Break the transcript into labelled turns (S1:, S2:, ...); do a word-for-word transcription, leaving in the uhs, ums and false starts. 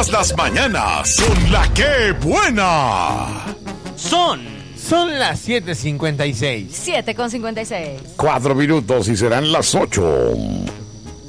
S1: Todas las mañanas con la que buena.
S2: Son.
S3: Son las siete cincuenta y seis.
S4: siete con cincuenta y seis.
S1: Cuatro minutos y serán las ocho.